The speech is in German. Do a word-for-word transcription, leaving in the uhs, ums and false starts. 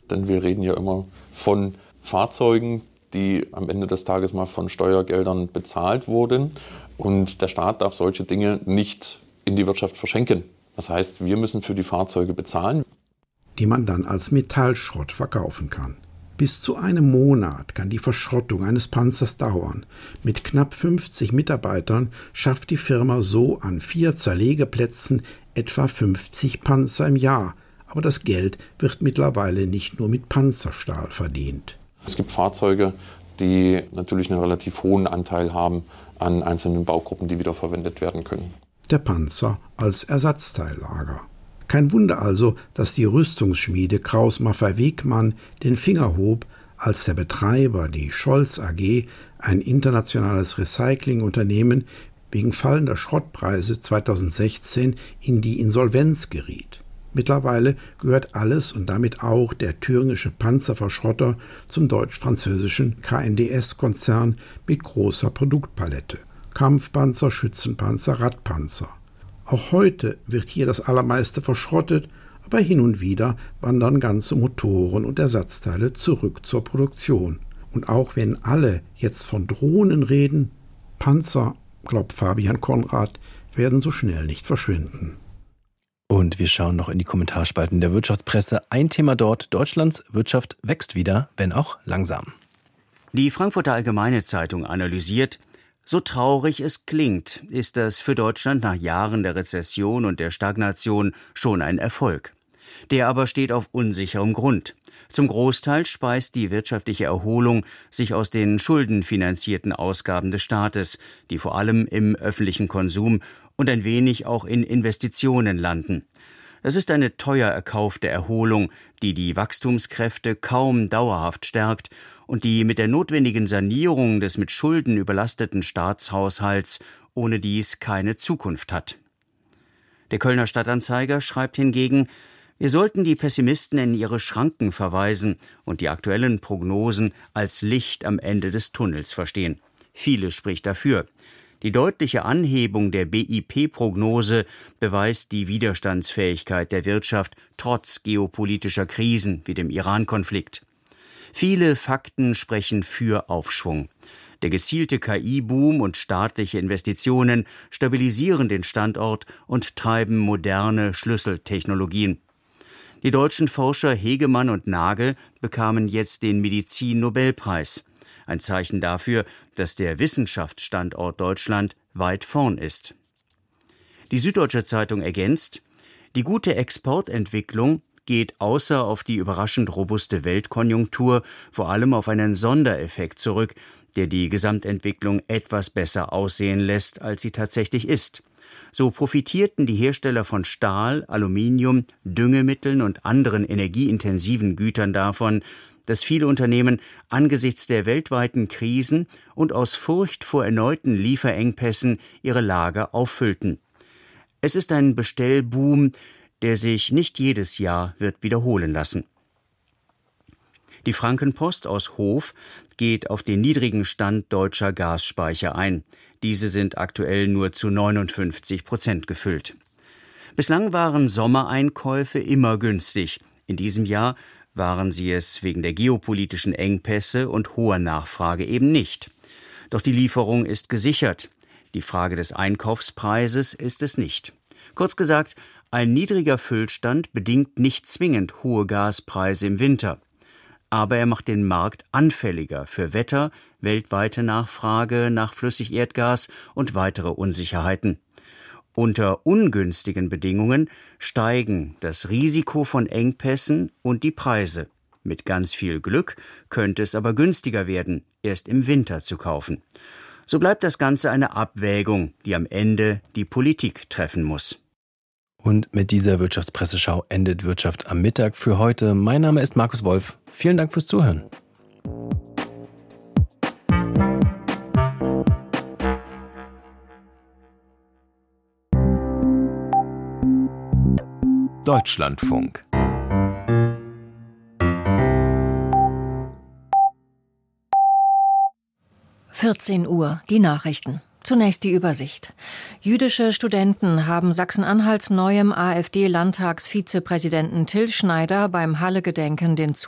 denn wir reden ja immer von Fahrzeugen, die am Ende des Tages mal von Steuergeldern bezahlt wurden. Und der Staat darf solche Dinge nicht in die Wirtschaft verschenken. Das heißt, wir müssen für die Fahrzeuge bezahlen, die man dann als Metallschrott verkaufen kann. Bis zu einem Monat kann die Verschrottung eines Panzers dauern. Mit knapp fünfzig Mitarbeitern schafft die Firma so an vier Zerlegeplätzen etwa fünfzig Panzer im Jahr. Aber das Geld wird mittlerweile nicht nur mit Panzerstahl verdient. Es gibt Fahrzeuge, die natürlich einen relativ hohen Anteil haben an einzelnen Baugruppen, die wiederverwendet werden können. Der Panzer als Ersatzteillager. Kein Wunder also, dass die Rüstungsschmiede Krauss-Maffei-Wegmann den Finger hob, als der Betreiber, die Scholz A G, ein internationales Recyclingunternehmen, wegen fallender Schrottpreise zweitausendsechzehn in die Insolvenz geriet. Mittlerweile gehört alles und damit auch der thüringische Panzerverschrotter zum deutsch-französischen K N D S-Konzern mit großer Produktpalette. Kampfpanzer, Schützenpanzer, Radpanzer. Auch heute wird hier das Allermeiste verschrottet, aber hin und wieder wandern ganze Motoren und Ersatzteile zurück zur Produktion. Und auch wenn alle jetzt von Drohnen reden, Panzer, glaubt Fabian Konrad, werden so schnell nicht verschwinden. Und wir schauen noch in die Kommentarspalten der Wirtschaftspresse. Ein Thema dort: Deutschlands Wirtschaft wächst wieder, wenn auch langsam. Die Frankfurter Allgemeine Zeitung analysiert: So traurig es klingt, ist das für Deutschland nach Jahren der Rezession und der Stagnation schon ein Erfolg. Der aber steht auf unsicherem Grund. Zum Großteil speist die wirtschaftliche Erholung sich aus den schuldenfinanzierten Ausgaben des Staates, die vor allem im öffentlichen Konsum und ein wenig auch in Investitionen landen. Es ist eine teuer erkaufte Erholung, die die Wachstumskräfte kaum dauerhaft stärkt und die mit der notwendigen Sanierung des mit Schulden überlasteten Staatshaushalts ohne dies keine Zukunft hat. Der Kölner Stadtanzeiger schreibt hingegen: Wir sollten die Pessimisten in ihre Schranken verweisen und die aktuellen Prognosen als Licht am Ende des Tunnels verstehen. Vieles spricht dafür. Die deutliche Anhebung der B I P-Prognose beweist die Widerstandsfähigkeit der Wirtschaft trotz geopolitischer Krisen wie dem Iran-Konflikt. Viele Fakten sprechen für Aufschwung. Der gezielte K I-Boom und staatliche Investitionen stabilisieren den Standort und treiben moderne Schlüsseltechnologien. Die deutschen Forscher Hegemann und Nagel bekamen jetzt den Medizin-Nobelpreis. Ein Zeichen dafür, dass der Wissenschaftsstandort Deutschland weit vorn ist. Die Süddeutsche Zeitung ergänzt: Die gute Exportentwicklung geht außer auf die überraschend robuste Weltkonjunktur vor allem auf einen Sondereffekt zurück, der die Gesamtentwicklung etwas besser aussehen lässt, als sie tatsächlich ist. So profitierten die Hersteller von Stahl, Aluminium, Düngemitteln und anderen energieintensiven Gütern davon, dass viele Unternehmen angesichts der weltweiten Krisen und aus Furcht vor erneuten Lieferengpässen ihre Lager auffüllten. Es ist ein Bestellboom, der sich nicht jedes Jahr wird wiederholen lassen. Die Frankenpost aus Hof geht auf den niedrigen Stand deutscher Gasspeicher ein. Diese sind aktuell nur zu neunundfünfzig Prozent gefüllt. Bislang waren Sommereinkäufe immer günstig. In diesem Jahr waren sie es wegen der geopolitischen Engpässe und hoher Nachfrage eben nicht. Doch die Lieferung ist gesichert. Die Frage des Einkaufspreises ist es nicht. Kurz gesagt, ein niedriger Füllstand bedingt nicht zwingend hohe Gaspreise im Winter. Aber er macht den Markt anfälliger für Wetter, weltweite Nachfrage nach Flüssigerdgas und weitere Unsicherheiten. Unter ungünstigen Bedingungen steigen das Risiko von Engpässen und die Preise. Mit ganz viel Glück könnte es aber günstiger werden, erst im Winter zu kaufen. So bleibt das Ganze eine Abwägung, die am Ende die Politik treffen muss. Und mit dieser Wirtschaftspresseschau endet Wirtschaft am Mittag für heute. Mein Name ist Markus Wolf. Vielen Dank fürs Zuhören. Deutschlandfunk. vierzehn Uhr, die Nachrichten. Zunächst die Übersicht. Jüdische Studenten haben Sachsen-Anhalts neuem AfD-Landtagsvizepräsidenten Till Schneider beim Halle-Gedenken den